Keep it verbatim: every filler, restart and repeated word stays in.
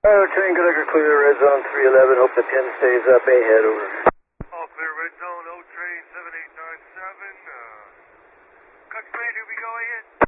Oh, train conductor clear, red zone three eleven, hope the pin stays up, ahead, over. All clear, red zone, O train seven eight nine seven, uh, Cox Major, we go ahead.